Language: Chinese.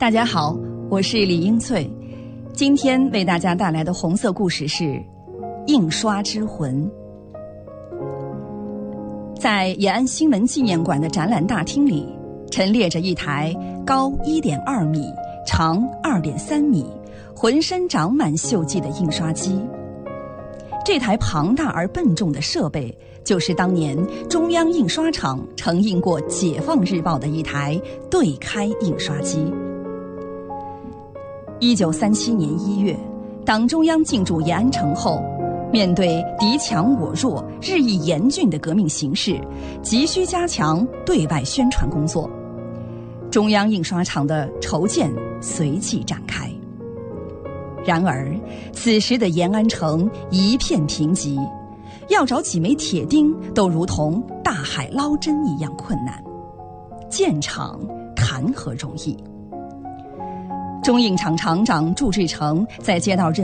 大家好，我是李英翠，今天为大家带来的红色故事是印刷之魂。在延安新闻纪念馆的展览大厅里，陈列着一台高 1.2 米、长 2.3 米、浑身长满锈迹的印刷机。这台庞大而笨重的设备，就是当年中央印刷厂承印过《解放日报》的一台对开印刷机。1937年1月，党中央进驻延安城后，面对敌强我弱、日益严峻的革命形势，急需加强对外宣传工作。中央印刷厂的筹建随即展开。然而，此时的延安城一片贫瘠，要找几枚铁钉都如同大海捞针一样困难。建厂谈何容易？中印厂厂长祝志诚在接到任